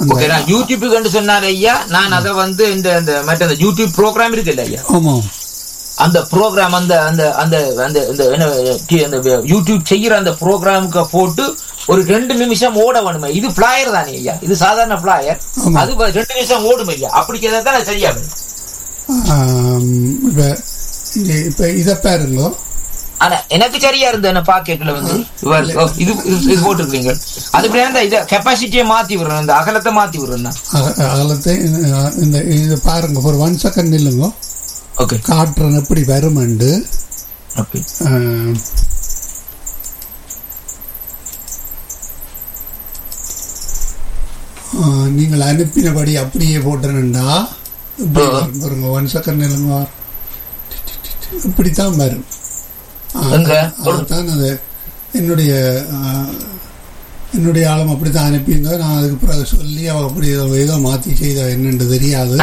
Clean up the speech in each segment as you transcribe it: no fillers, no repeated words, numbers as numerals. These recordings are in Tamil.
ஓகே, நான் யூடியூப் சொன்னார் ஐயா. நான் அதை வந்து இந்த மற்ற யூடியூப் ப்ரோக்ராம் இருக்கு இல்ல ஐயா, அந்த ப்ரோக்ராம் அந்த அந்த அந்த அந்த யூடியூப் செய்யற அந்த ப்ரோக்ராமுக்கு போட்டு ஒரு 2 நிமிஷம் ஓட வேணுமே. இது பிளாயர் தானே ஐயா, இது சாதாரண பிளாயர். அது 2 நிமிஷம் ஓடும் ஐயா. அப்படி தான் சரியா வரும். இப்ப இத பாருங்க. ஆனா எனக்கு சரியா இருந்த என்ன பாக்கெட்ல வந்து இது போட்டுருக்கீங்க. அது இத கெப்பாசிட்டியை மாத்தி விடுறேன், இந்த அகலத்தை மாத்தி விடுறேன். அகலத்தை இந்த இது பாருங்க, ஒரு 1 செகண்ட் நில்லுங்க. ஓகே, காட்டுறேன் எப்படி வருமெண்டு. ஓகே, நீங்கள் அனுப்பினபடி அப்படியே போட்டுறேன்டா. பாருங்க, 1 செகண்ட் நில்லுங்க. இப்படித்தான் வரும். அதுதான் அது என்னுடைய ஆளும் அப்படித்தான் அனுப்பியிருந்தா. நான் அதுக்கு பிறகு சொல்லி அவ அப்படி ஏதோ மாத்தி செய்த என்னன்னு தெரியாது.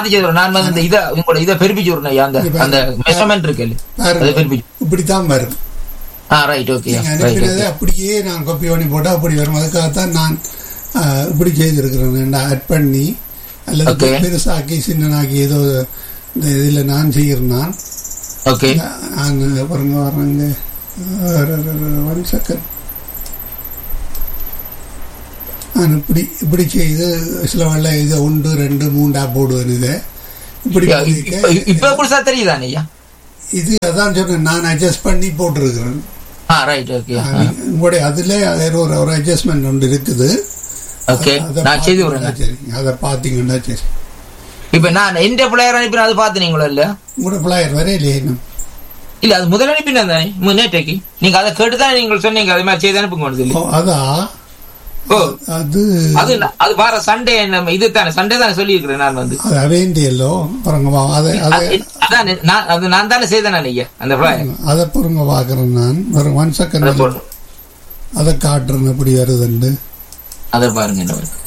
இப்படித்தான் வரும். அனுப்பினதை அப்படியே நான் காப்பி பண்ணி போட்டா அப்படி வரும். அதுக்காகத்தான் நான் இப்படி செய்திருக்கிறேன், ஆட் பண்ணி அல்லது பெருசாக்கி சின்னனாக்கி ஏதோ இந்த இதில் நான் செய்கிறேன். நான் பாருங்க வர்றேங்க, 1 செகண்ட். நான் இப்படி செய்து சில வெள்ள இது 1 2 3 போடுவேன். இதை இப்படி இது அதான் சொன்னேன், நான் அட்ஜஸ்ட் பண்ணி போட்டிருக்கிறேன். உங்களுடைய அதுல ஒரு அட்ஜஸ்ட்மெண்ட் ஒன்று இருக்குது. அதை பாத்தீங்கன்னா சரி. இப்ப நான் எந்த பிள்ளையர் அனுப்பினா அது பாத்தீங்களா? இல்ல உங்களோட பிள்ளையர் வர இல்லையே இல்ல, அது முதல் அனுப்பினா தானே நேற்றைக்கு. நீங்க அதை கேட்டுதான் நீங்கள் சொன்னீங்க அது மாதிரி செய்து அனுப்புங்க. அதான் அது வார சண்டே இது தானே, சண்டே தானே சொல்லி இருக்கிறேன் நான் வந்து. நான் தானே செய்தேன் ஐயா அந்த பிள்ளையர். அதை பொருங்க பாக்குறேன் நான். ஒரு 1 செகண்ட் அதை காட்டுறேன் எப்படி வருதுண்டு. அதை பாருங்க.